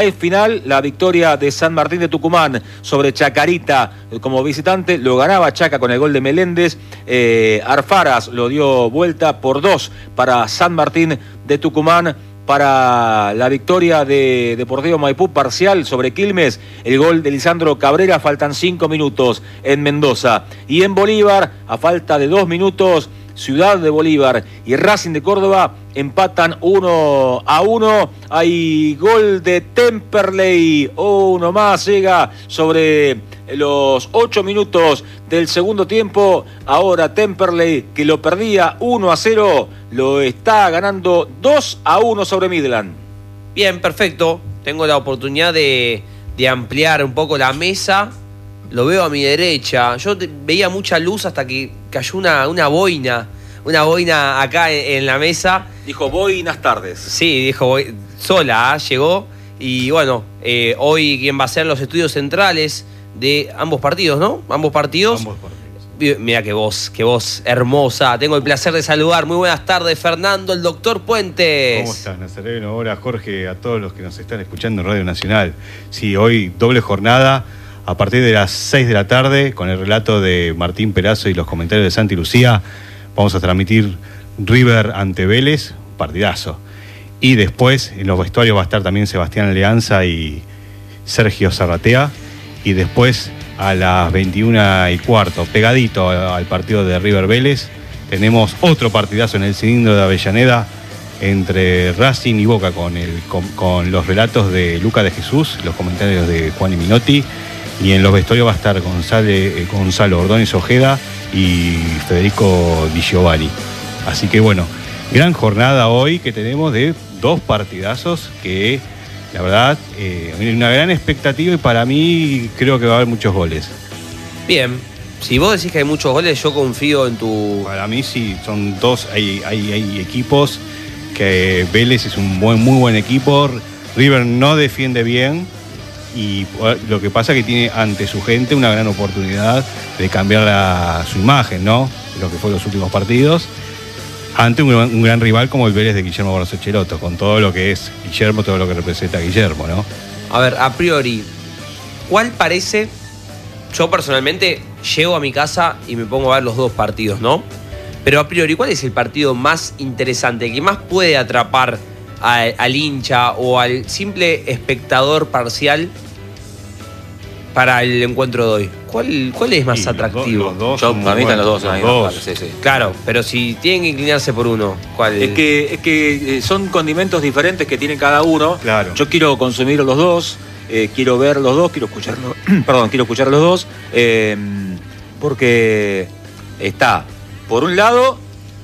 Es final la victoria de San Martín de Tucumán sobre Chacarita como visitante. Lo ganaba Chaca con el gol de Meléndez. Arfaras lo dio vuelta por 2 para San Martín de Tucumán. Para la victoria de Deportivo Maipú parcial sobre Quilmes, el gol de Lisandro Cabrera. Faltan 5 minutos en Mendoza. Y en Bolívar, a falta de 2 minutos, Ciudad de Bolívar y Racing de Córdoba empatan 1-1. Hay gol de Temperley. Uno más llega sobre los 8 minutos del segundo tiempo. Ahora Temperley, que lo perdía 1-0, lo está ganando 2-1 sobre Midland. Bien, perfecto. Tengo la oportunidad de ampliar un poco la mesa. Lo veo a mi derecha. Yo veía mucha luz hasta que cayó una boina. Una boina acá en la mesa. Dijo, buenas tardes. Sí, dijo, sola, llegó. Y bueno, hoy quien va a ser los estudios centrales de ambos partidos, ¿no? Ambos partidos. Mira qué voz hermosa. Tengo el placer de saludar. Muy buenas tardes, Fernando, el doctor Puentes. ¿Cómo estás, Nazareno? Hola, Jorge, a todos los que nos están escuchando en Radio Nacional. Sí, hoy doble jornada a partir de las 6 de la tarde con el relato de Martín Perazo y los comentarios de Santi Lucía. Vamos a transmitir River ante Vélez, partidazo. Y después en los vestuarios va a estar también Sebastián Leanza y Sergio Zarratea. Y después a las 21:15, pegadito al partido de River Vélez, tenemos otro partidazo en el cilindro de Avellaneda entre Racing y Boca con los relatos de Luca de Jesús, los comentarios de Juan y Minotti. Y en los vestuarios va a estar Gonzalo Ordóñez Ojeda y Federico Di Giovanni. Así que bueno, gran jornada hoy que tenemos de 2 partidazos que la verdad, una gran expectativa y para mí creo que va a haber muchos goles. Bien, si vos decís que hay muchos goles, yo confío en tu... Para mí sí, son 2, hay equipos que Vélez es un muy buen equipo, River no defiende bien y lo que pasa es que tiene ante su gente una gran oportunidad de cambiar su imagen, ¿no? Lo que fue los últimos partidos. Ante un gran rival como el Vélez de Guillermo Barros Schelotto, con todo lo que es Guillermo, todo lo que representa a Guillermo, ¿no? A ver, a priori, ¿cuál parece? Yo personalmente llego a mi casa y me pongo a ver los 2 partidos, ¿no? Pero a priori, ¿cuál es el partido más interesante, el que más puede atrapar al hincha o al simple espectador parcial para el encuentro de hoy? ¿Cuál es más atractivo? Los dos para mí están los dos. Sí. Claro, pero si tienen que inclinarse por uno, ¿cuál? Es que son condimentos diferentes que tiene cada uno. Claro. Yo quiero consumir los dos, quiero ver los dos, quiero escuchar los dos, porque está, por un lado,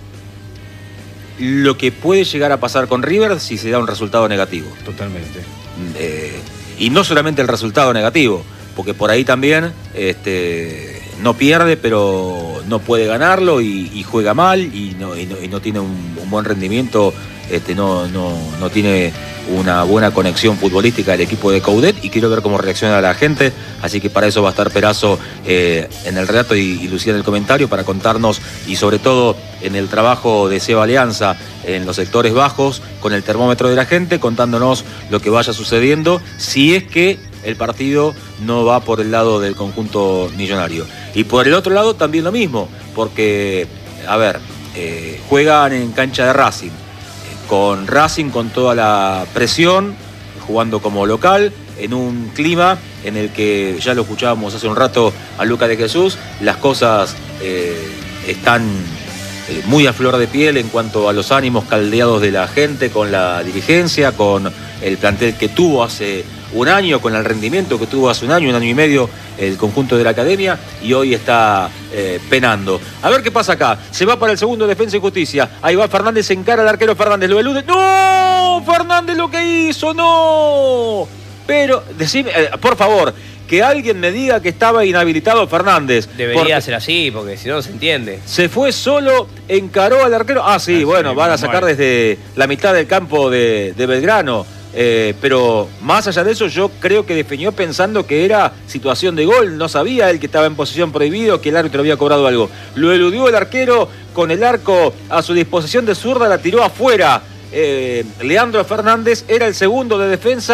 lo que puede llegar a pasar con River si se da un resultado negativo. Totalmente. Y no solamente el resultado negativo, porque por ahí también no pierde, pero no puede ganarlo y juega mal y no tiene un buen rendimiento, no tiene una buena conexión futbolística del equipo de Coudet y quiero ver cómo reacciona la gente, así que para eso va a estar Perazo en el relato y Lucía en el comentario para contarnos y sobre todo en el trabajo de Seba Alianza en los sectores bajos con el termómetro de la gente, contándonos lo que vaya sucediendo si es que el partido no va por el lado del conjunto millonario. Y por el otro lado también lo mismo, porque, juegan en cancha de Racing, con toda la presión, jugando como local, en un clima en el que, ya lo escuchábamos hace un rato a Luca de Jesús, las cosas están muy a flor de piel en cuanto a los ánimos caldeados de la gente, con la dirigencia, con el plantel que tuvo hace un año, con el rendimiento que tuvo hace un año y medio el conjunto de la academia, y hoy está penando. A ver qué pasa acá. Se va para el segundo Defensa y Justicia. Ahí va Fernández, se encara al arquero Fernández, lo elude. ¡No! Fernández lo que hizo, no. Pero, decime, por favor, que alguien me diga que estaba inhabilitado Fernández. Debería ser así, porque si no se entiende. Se fue solo, encaró al arquero. Van a sacar desde la mitad del campo de Belgrano. Pero más allá de eso, yo creo que definió pensando que era situación de gol. No sabía él que estaba en posición prohibido, que el árbitro había cobrado algo. Lo eludió el arquero con el arco a su disposición de zurda, la tiró afuera. Leandro Fernández era el segundo de defensa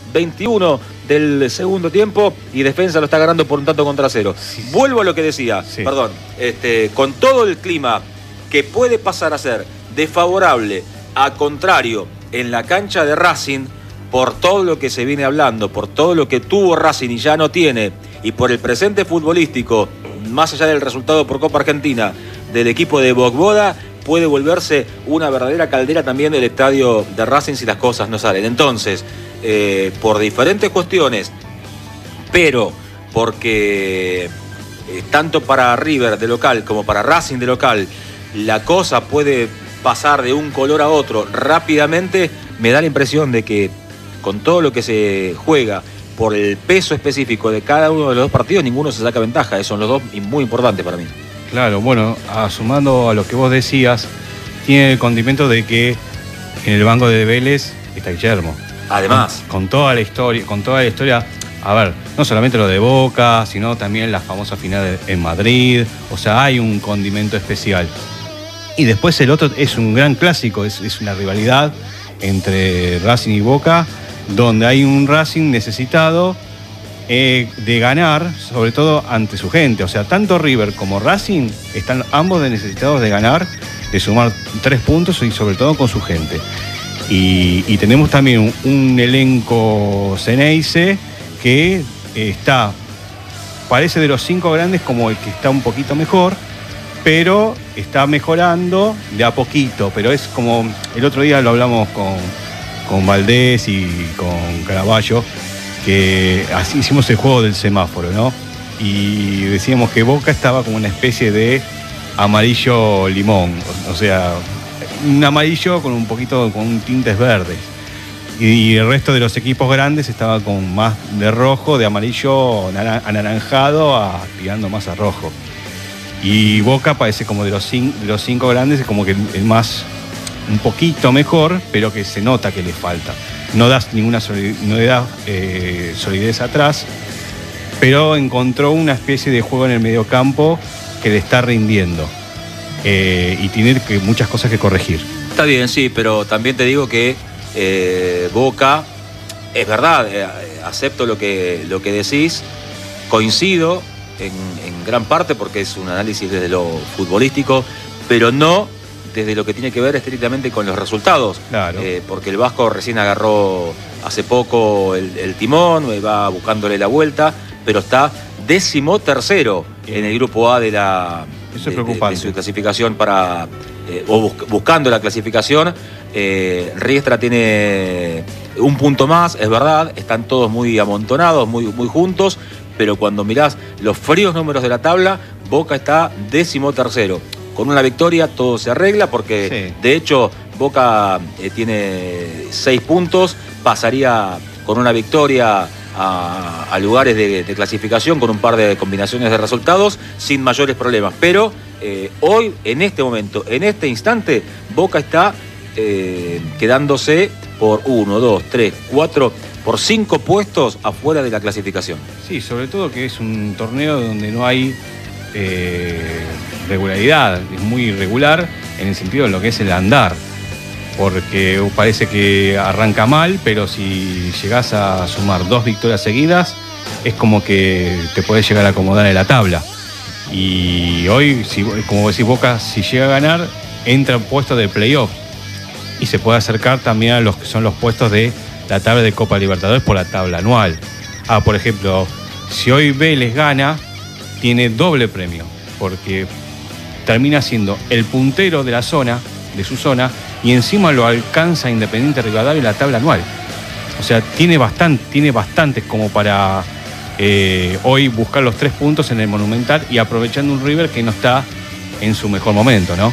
21 del segundo tiempo y Defensa lo está ganando por 1-0. Vuelvo a lo que decía, perdón, con todo el clima que puede pasar a ser desfavorable a contrario en la cancha de Racing, por todo lo que se viene hablando, por todo lo que tuvo Racing y ya no tiene, y por el presente futbolístico, más allá del resultado por Copa Argentina del equipo de Bogboda, puede volverse una verdadera caldera también del estadio de Racing si las cosas no salen. Entonces, por diferentes cuestiones, pero porque tanto para River de local como para Racing de local, la cosa puede pasar de un color a otro rápidamente, me da la impresión de que con todo lo que se juega, por el peso específico de cada uno de los dos partidos, ninguno se saca ventaja. Esos son los dos muy importantes para mí. Claro, bueno, sumando a lo que vos decías, tiene el condimento de que en el banco de Vélez está Guillermo. Además. Con toda la historia, a ver, no solamente lo de Boca, sino también la famosa final en Madrid. O sea, hay un condimento especial. Y después el otro es un gran clásico, es una rivalidad entre Racing y Boca, donde hay un Racing necesitado de ganar, sobre todo ante su gente. O sea, tanto River como Racing están ambos necesitados de ganar, de sumar 3 puntos y sobre todo con su gente. Y tenemos también un elenco Ceneice que parece de los 5 grandes como el que está un poquito mejor, pero está mejorando de a poquito. Pero es como, el otro día lo hablamos con Valdés y con Caraballo, que así hicimos el juego del semáforo, ¿no? Y decíamos que Boca estaba como una especie de amarillo limón, o sea, un amarillo con un tintes verdes. Y el resto de los equipos grandes estaba con más de rojo, de amarillo anaranjado, tirando más a rojo. Y Boca parece como de los 5 grandes, es como que el más, un poquito mejor, pero que se nota que le falta. No le da solidez atrás, pero encontró una especie de juego en el mediocampo que le está rindiendo. Y tiene muchas cosas que corregir. Está bien, sí, pero también te digo que Boca, es verdad, acepto lo que decís, coincido en gran parte porque es un análisis desde lo futbolístico, pero no desde lo que tiene que ver estrictamente con los resultados. Claro. Porque el Vasco recién agarró hace poco el timón, va buscándole la vuelta, pero está 13º en el grupo A de Eso es preocupante. De su clasificación buscando la clasificación. Riestra tiene un punto más, es verdad, están todos muy amontonados, muy juntos, pero cuando mirás los fríos números de la tabla, Boca está 13º. Con una victoria todo se arregla porque, de hecho, Boca tiene 6 puntos, pasaría con una victoria a lugares de clasificación con un par de combinaciones de resultados sin mayores problemas. Pero hoy, en este momento, en este instante, Boca está quedándose por 1, 2, 3, 4, por 5 puestos afuera de la clasificación. Sí, sobre todo que es un torneo donde no hay regularidad, es muy irregular en el sentido de lo que es el andar, porque parece que arranca mal, pero si llegás a sumar 2 victorias seguidas, es como que te podés llegar a acomodar en la tabla. Y hoy, como decís Boca, si llega a ganar, entra en puestos de playoff y se puede acercar también a los que son los puestos de la tabla de Copa Libertadores por la tabla anual. Por ejemplo, si hoy Vélez gana, tiene doble premio, porque termina siendo el puntero de su zona, y encima lo alcanza Independiente Rivadavia en la tabla anual. O sea, tiene bastantes como para hoy buscar los 3 puntos en el Monumental y aprovechando un River que no está en su mejor momento, ¿no?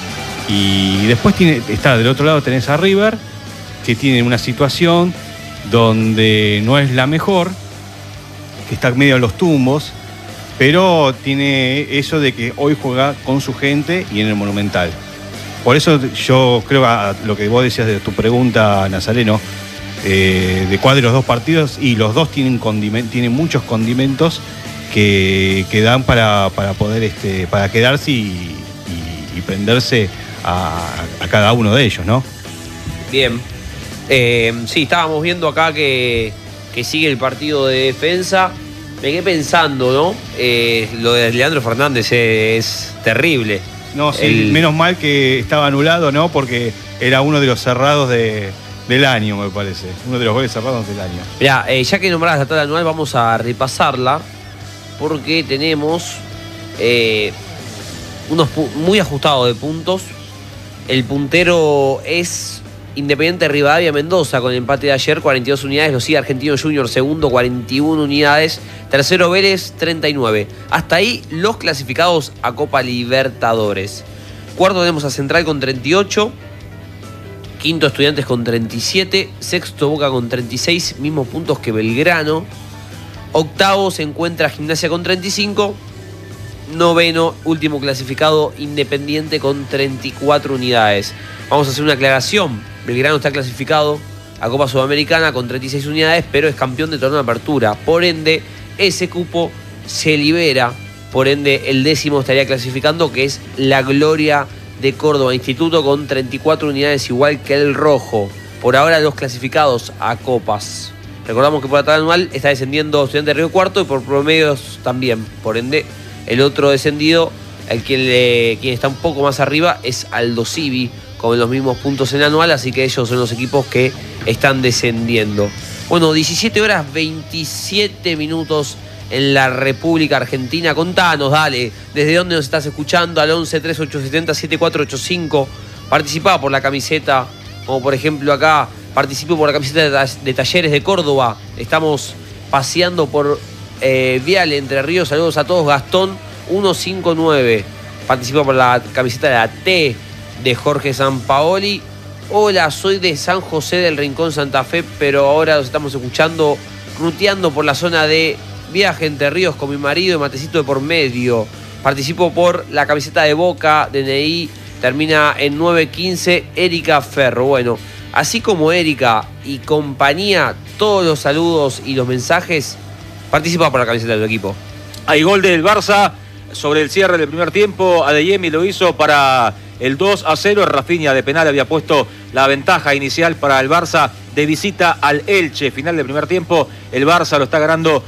Y después está del otro lado, tenés a River, que tiene una situación donde no es la mejor, que está en medio de los tumbos, pero tiene eso de que hoy juega con su gente y en el Monumental. Por eso yo creo que lo que vos decías de tu pregunta, Nazareno, de cuál de los dos partidos, y los dos tienen muchos condimentos que dan para poder para quedarse y prenderse a cada uno de ellos, ¿no? Bien. Sí, estábamos viendo acá que que sigue el partido de Defensa. Me quedé pensando, ¿no? Lo de Leandro Fernández es terrible. No, sí, menos mal que estaba anulado, ¿no? Porque era uno de los cerrados del año, me parece. Uno de los goles cerrados del año. Mirá, ya que nombrás la tabla anual, vamos a repasarla. Porque tenemos unos muy ajustados de puntos. El puntero es Independiente Rivadavia Mendoza con el empate de ayer, 42 unidades. Lo sigue Argentino Junior segundo, 41 unidades. Tercero Vélez, 39. Hasta ahí los clasificados a Copa Libertadores. Cuarto tenemos a Central con 38. Quinto Estudiantes con 37. Sexto Boca con 36, mismos puntos que Belgrano. Octavo se encuentra Gimnasia con 35. Noveno, último clasificado, Independiente con 34 unidades. Vamos a hacer una aclaración. Belgrano está clasificado a Copa Sudamericana con 36 unidades, pero es campeón de torneo de apertura. Por ende, ese cupo se libera. Por ende, el décimo estaría clasificando, que es la Gloria de Córdoba Instituto con 34 unidades, igual que el Rojo. Por ahora, los clasificados a Copas. Recordamos que por la tabla anual está descendiendo Estudiantes de Río Cuarto y por promedios también. Por ende, el otro descendido, quien está un poco más arriba, es Aldo Civi, con los mismos puntos en anual, así que ellos son los equipos que están descendiendo. Bueno, 17 horas 27 minutos en la República Argentina. Contanos, dale, desde dónde nos estás escuchando, al 11 3870 7485. Participá por la camiseta, como por ejemplo acá, participo por la camiseta de Talleres de Córdoba. Estamos paseando por Viale, Entre Ríos. Saludos a todos. Gastón 159 participa por la camiseta de la T de Jorge Sampaoli. Hola, soy de San José del Rincón, Santa Fe, pero ahora los estamos escuchando ruteando por la zona de Viaje Entre Ríos con mi marido y matecito de por medio. Participo por la camiseta de Boca, DNI termina en 915, Erika Ferro. Bueno, así como Erika y compañía, todos los saludos y los mensajes, participa por la camiseta de tu equipo. Hay gol del Barça sobre el cierre del primer tiempo. Adeyemi lo hizo para el 2-0. Rafinha de penal había puesto la ventaja inicial para el Barça de visita al Elche. Final del primer tiempo, el Barça lo está ganando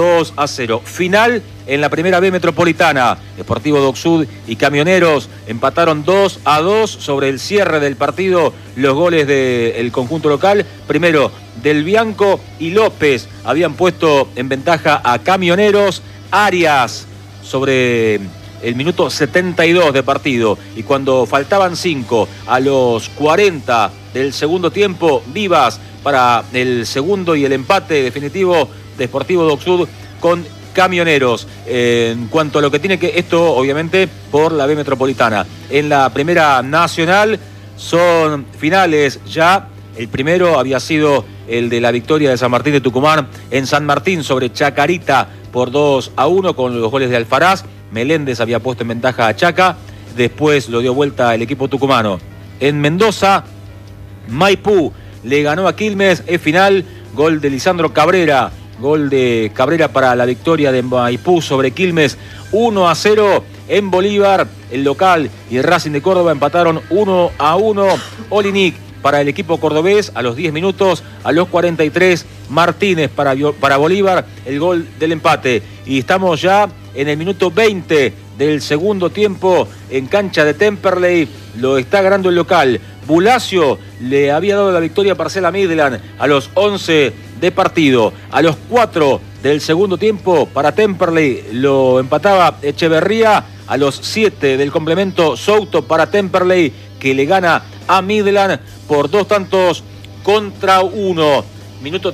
2-0. Final en la primera B metropolitana. Deportivo Docsud y Camioneros empataron 2-2 sobre el cierre del partido. Los goles del conjunto local. Primero, Del Bianco y López habían puesto en ventaja a Camioneros. Arias sobre el minuto 72 de partido, y cuando faltaban 5 a los 40 del segundo tiempo, Vivas para el segundo y el empate definitivo de Deportivo Docsud con Camioneros. En cuanto a lo que tiene que, esto obviamente por la B metropolitana. En la primera nacional son finales ya. El primero había sido el de la victoria de San Martín de Tucumán en San Martín sobre Chacarita por 2-1 con los goles de Alfaraz. Meléndez había puesto en ventaja a Chaca, después lo dio vuelta el equipo tucumano. En Mendoza, Maipú le ganó a Quilmes, es final, gol de Lisandro Cabrera, gol de Cabrera para la victoria de Maipú sobre Quilmes, 1-0. En Bolívar, el local y el Racing de Córdoba empataron 1-1. Olinic para el equipo cordobés a los 10 minutos, a los 43 Martínez para Bolívar, el gol del empate. Y estamos ya en el minuto 20 del segundo tiempo en cancha de Temperley, lo está ganando el local. Bulacio le había dado la victoria parcial a Midland a los 11 de partido. A los 4 del segundo tiempo para Temperley lo empataba Echeverría. A los 7 del complemento, Souto para Temperley, que le gana a Midland por 2-1. Minuto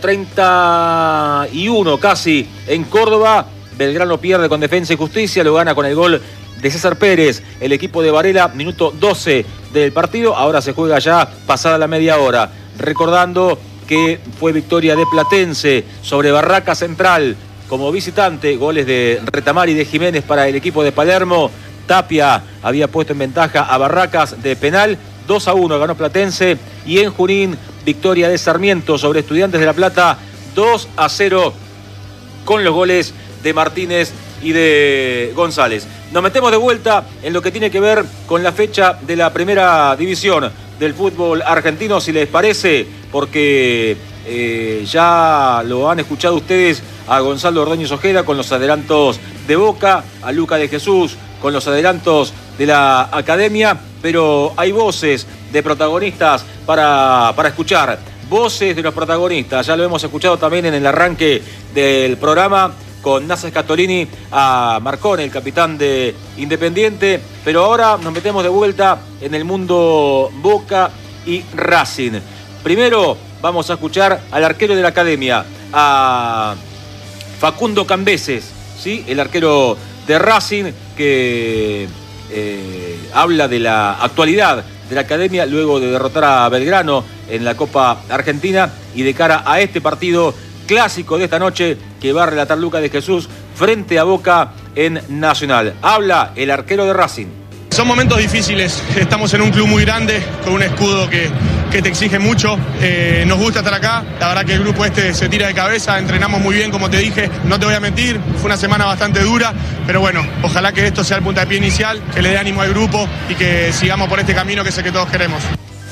31 casi en Córdoba. Belgrano pierde con Defensa y Justicia, lo gana con el gol de César Pérez, el equipo de Varela, minuto 12 del partido. Ahora se juega ya pasada la media hora. Recordando que fue victoria de Platense sobre Barraca Central como visitante, goles de Retamar y de Jiménez para el equipo de Palermo. Tapia había puesto en ventaja a Barracas de penal, 2-1 ganó Platense. Y en Junín, victoria de Sarmiento sobre Estudiantes de La Plata, 2-0 con los goles de Martínez y de González. Nos metemos de vuelta en lo que tiene que ver con la fecha de la primera división del fútbol argentino, si les parece, porque Ya lo han escuchado ustedes a Gonzalo Ordóñez Ojeda con los adelantos de Boca, a Luca de Jesús con los adelantos de la Academia, pero hay voces de protagonistas para escuchar. Voces de los protagonistas, ya lo hemos escuchado también en el arranque del programa con Nasa Scatolini a Marcone, el capitán de Independiente, pero ahora nos metemos de vuelta en el mundo Boca y Racing. Primero vamos a escuchar al arquero de la Academia, a Facundo Cambeses, ¿sí? El arquero de Racing que habla de la actualidad de la Academia luego de derrotar a Belgrano en la Copa Argentina y de cara a este partido clásico de esta noche que va a relatar Luca de Jesús frente a Boca en Nacional. Habla el arquero de Racing. Son momentos difíciles, estamos en un club muy grande, con un escudo que te exige mucho, nos gusta estar acá, la verdad que el grupo se tira de cabeza, entrenamos muy bien como te dije, no te voy a mentir, fue una semana bastante dura, pero bueno, ojalá que esto sea el puntapié inicial, que le dé ánimo al grupo y que sigamos por este camino que sé que todos queremos.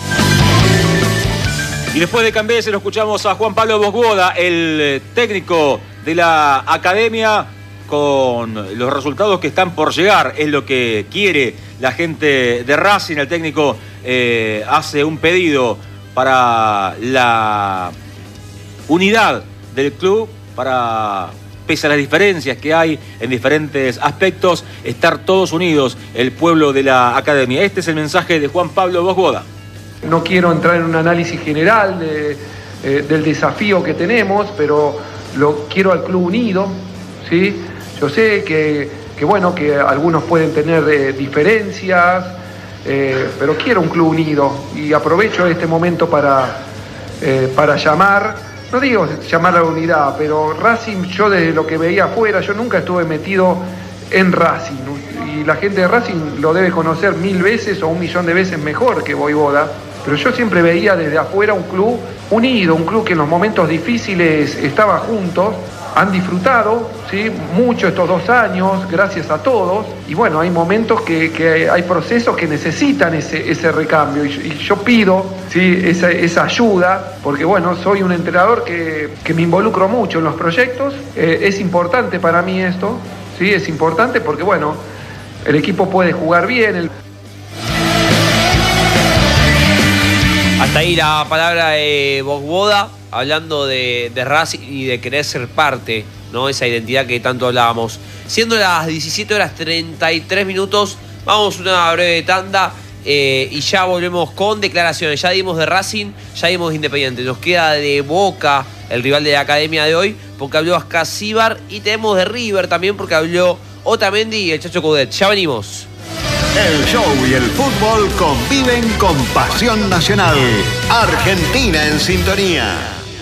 Y después de Cambeses lo escuchamos a Juan Pablo Bosboda, el técnico de la Academia, con los resultados que están por llegar, es lo que quiere la gente de Racing. El técnico hace un pedido para la unidad del club, para, pese a las diferencias que hay en diferentes aspectos, estar todos unidos, el pueblo de la Academia. Este es el mensaje de Juan Pablo Bosboda. No quiero entrar en un análisis general del desafío que tenemos, pero lo quiero al club unido, ¿sí? Yo sé que algunos pueden tener diferencias, pero quiero un club unido y aprovecho este momento para llamar, no digo llamar a la unidad, pero Racing, yo desde lo que veía afuera, yo nunca estuve metido en Racing y la gente de Racing lo debe conocer 1000 veces o 1.000.000 de veces mejor que Voivoda, pero yo siempre veía desde afuera un club unido, un club que en los momentos difíciles estaba juntos. Han disfrutado, ¿sí?, mucho estos 2 años, gracias a todos. Y bueno, hay momentos que hay procesos que necesitan ese recambio. Y yo pido, ¿sí?, esa ayuda, porque bueno, soy un entrenador que me involucro mucho en los proyectos. Es importante para mí esto, ¿sí? Es importante porque bueno, el equipo puede jugar bien. Hasta ahí la palabra de Bosboda, hablando de Racing y de querer ser parte, ¿no? Esa identidad que tanto hablábamos. Siendo las 17:33, vamos a una breve tanda y ya volvemos con declaraciones. Ya dimos de Racing, ya dimos de Independiente. Nos queda de Boca, el rival de la Academia de hoy, porque habló Ascasíbar, y tenemos de River también porque habló Otamendi y el Chacho Coudet. Ya venimos. El show y el fútbol conviven con pasión nacional. Argentina en sintonía.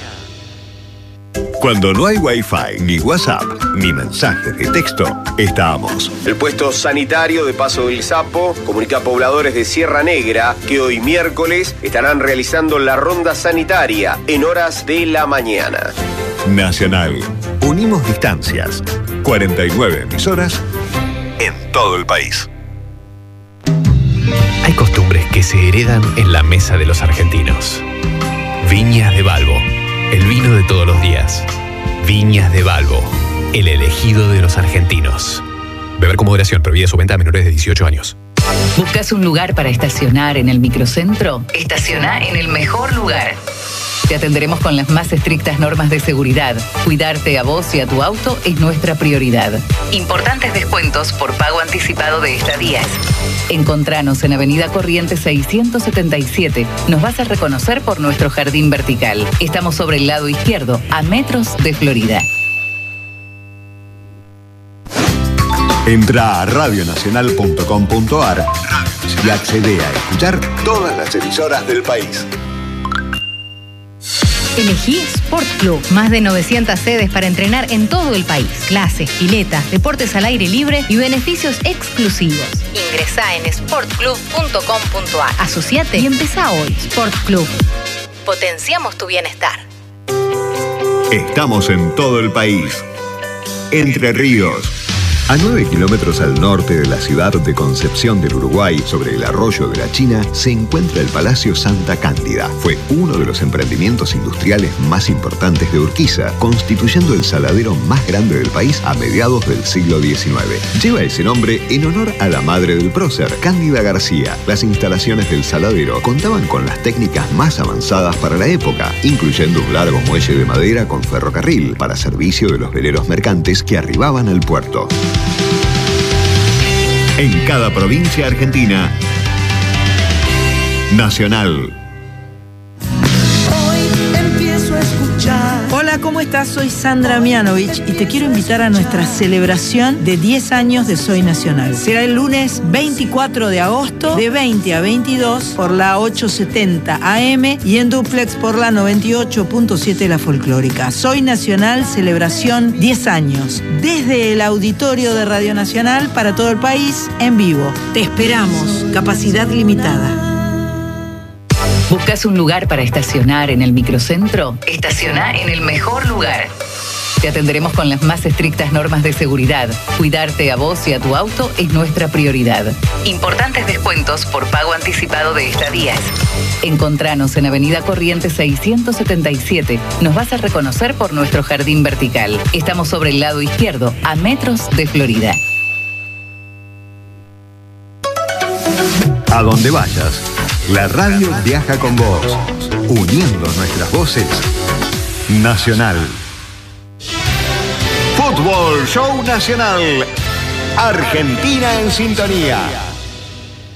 Cuando no hay Wi-Fi, ni WhatsApp, ni mensajes de texto, estamos. El puesto sanitario de Paso del Sapo comunica a pobladores de Sierra Negra que hoy miércoles estarán realizando la ronda sanitaria en horas de la mañana. Nacional. Unimos distancias. 49 emisoras en todo el país. Hay costumbres que se heredan en la mesa de los argentinos. Viñas de Balbo, el vino de todos los días. Viñas de Balbo, el elegido de los argentinos. Beber con moderación, prohibida su venta a menores de 18 años. ¿Buscas un lugar para estacionar en el microcentro? Estaciona en el mejor lugar. Te atenderemos con las más estrictas normas de seguridad. Cuidarte a vos y a tu auto es nuestra prioridad. Importantes descuentos por pago anticipado de estadías. Encontranos en Avenida Corrientes 677. Nos vas a reconocer por nuestro jardín vertical. Estamos sobre el lado izquierdo, a metros de Florida. Entra a radionacional.com.ar y accede a escuchar todas las emisoras del país. Elegí Sport Club. Más de 900 sedes para entrenar en todo el país. Clases, piletas, deportes al aire libre y beneficios exclusivos. Ingresá en sportclub.com.ar. Asociate y empezá hoy. Sport Club. Potenciamos tu bienestar. Estamos en todo el país. Entre Ríos, A 9 kilómetros al norte de la ciudad de Concepción del Uruguay, sobre el arroyo de la China, se encuentra el Palacio Santa Cándida. Fue uno de los emprendimientos industriales más importantes de Urquiza, constituyendo el saladero más grande del país a mediados del siglo XIX. Lleva ese nombre en honor a la madre del prócer, Cándida García. Las instalaciones del saladero contaban con las técnicas más avanzadas para la época, incluyendo un largo muelle de madera con ferrocarril para servicio de los veleros mercantes que arribaban al puerto. En cada provincia argentina, Nacional. Hola, ¿cómo estás? Soy Sandra Mianovich y te quiero invitar a nuestra celebración de 10 años de Soy Nacional. Será el lunes 24 de agosto de 20 a 22 por la 870 AM y en duplex por la 98.7 La Folclórica. Soy Nacional, celebración 10 años. Desde el auditorio de Radio Nacional para todo el país, en vivo. Te esperamos. Capacidad limitada. ¿Buscas un lugar para estacionar en el microcentro? Estaciona en el mejor lugar. Te atenderemos con las más estrictas normas de seguridad. Cuidarte a vos y a tu auto es nuestra prioridad. Importantes descuentos por pago anticipado de estadías. Encontranos en Avenida Corrientes 677. Nos vas a reconocer por nuestro jardín vertical. Estamos sobre el lado izquierdo, a metros de Florida. A donde vayas, la radio viaja con vos, uniendo nuestras voces. Nacional. Fútbol Show Nacional. Argentina en sintonía.